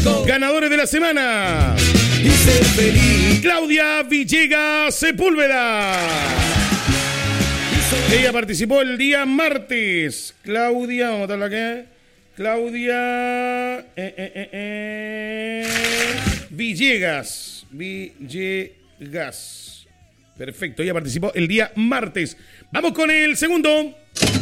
Ganadores de la semana. Y ser feliz. Claudia Villegas Sepúlveda. Ella participó el día martes. Claudia, vamos a notarla acá. Claudia Villegas. Perfecto, ella participó el día martes. Vamos con el segundo.